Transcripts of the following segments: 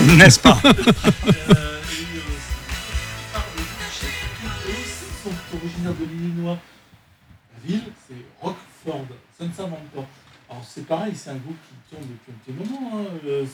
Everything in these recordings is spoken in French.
N'est-ce pas? Sont originaires de l'Illinois. La ville, c'est Rockford. Ça ne s'invente pas. Alors c'est pareil, c'est un groupe qui tourne depuis un petit moment. Hein.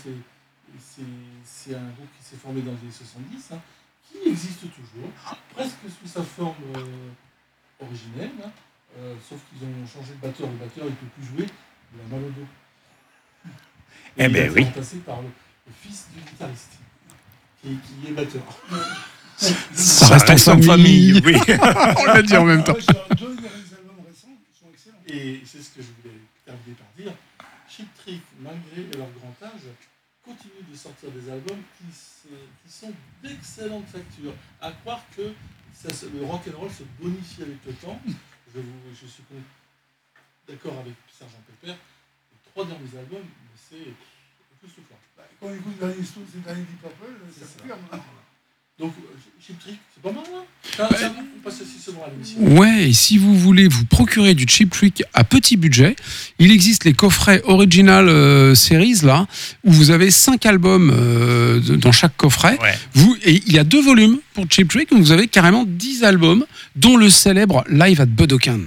C'est un groupe qui s'est formé dans les années 70, hein, qui existe toujours, presque sous sa forme originelle, hein, sauf qu'ils ont changé de batteur. Le batteur ne peut plus jouer, il a mal au dos. Et il a été remplacé par le fils du guitariste, qui est batteur. Ça reste en famille, oui. On l'a dit en même temps. Deux des albums récents sont excellents. Et c'est ce que je voulais terminer par dire. Cheap Trick, malgré leur grand âge, continue de sortir des albums qui sont d'excellente facture. À croire que le rock'n'roll se bonifie avec le temps. Je suis d'accord avec Sgt Pepper. Les 3 derniers albums, c'est époustouflant. Quand on écoute ces derniers Deep Purple, ça confirme. Donc, Cheap Trick, c'est pas mal, hein. On passe aussi souvent à l'émission. Ouais, et si vous voulez vous procurer du Cheap Trick à petit budget, il existe les coffrets Original Series, là, où vous avez 5 albums dans chaque coffret. Ouais. Et il y a 2 volumes pour Cheap Trick, où vous avez carrément 10 albums, dont le célèbre Live at Budokan.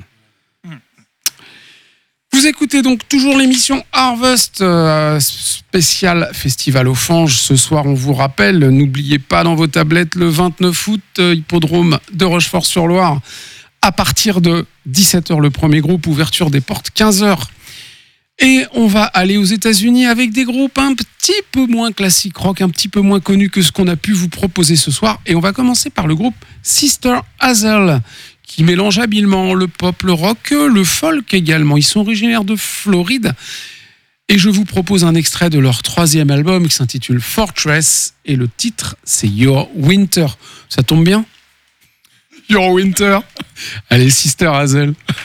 Vous écoutez donc toujours l'émission Harvest spécial Festival aux Fanges. Ce soir, on vous rappelle, n'oubliez pas dans vos tablettes le 29 août, hippodrome de Rochefort-sur-Loire. À partir de 17h, le premier groupe, ouverture des portes 15h. Et on va aller aux États-Unis avec des groupes un petit peu moins classique rock, un petit peu moins connus que ce qu'on a pu vous proposer ce soir. Et on va commencer par le groupe Sister Hazel, qui mélange habilement le pop, le rock, le folk également. Ils sont originaires de Floride. Et je vous propose un extrait de leur 3e album qui s'intitule Fortress. Et le titre, c'est Your Winter. Ça tombe bien ? Your Winter. Allez, Sister Hazel.